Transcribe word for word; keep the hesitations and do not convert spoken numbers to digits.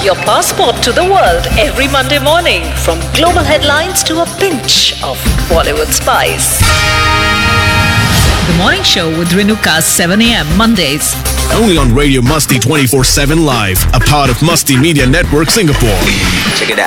your passport to the world every Monday morning, from global headlines to a pinch of Bollywood spice. The Morning Show with Renuka, seven a.m. Mondays. Only on Radio Musti twenty-four seven Live, a part of Musti Media Network Singapore. Check it out.